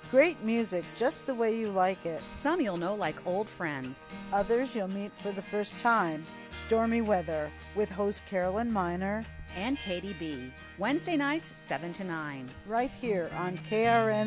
Great music just the way you like it. Some you'll know like old friends. Others you'll meet for the first time. Stormy Weather with host Carolyn Miner And Katie B. Wednesday nights, 7 to 9. right here on KRN